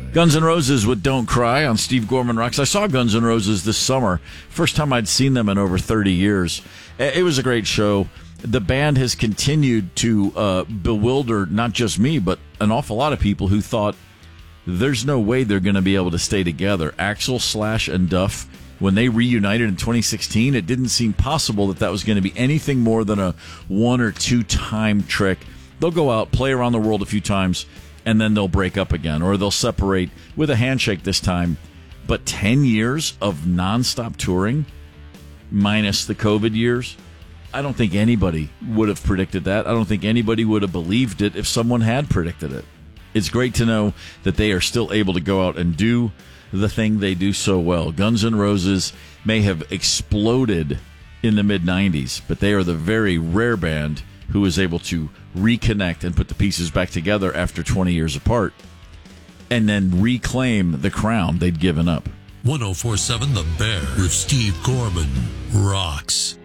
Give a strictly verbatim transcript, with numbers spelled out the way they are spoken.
Guns N' Roses with Don't Cry on Steve Gorman Rocks. I saw Guns N' Roses this summer. First time I'd seen them in over thirty years. It was a great show. The band has continued to uh, bewilder not just me, but an awful lot of people who thought there's no way they're going to be able to stay together. Axl, Slash, and Duff, when they reunited in twenty sixteen, it didn't seem possible that that was going to be anything more than a one or two time trick. They'll go out, play around the world a few times, and then they'll break up again, or they'll separate with a handshake this time. But ten years of nonstop touring, minus the COVID years, I don't think anybody would have predicted that. I don't think anybody would have believed it if someone had predicted it. It's great to know that they are still able to go out and do the thing they do so well. Guns N' Roses may have exploded in the mid nineties, but they are the very rare band who is able to reconnect and put the pieces back together after twenty years apart and then reclaim the crown they'd given up. one oh four point seven The Bear with Steve Gorman rocks.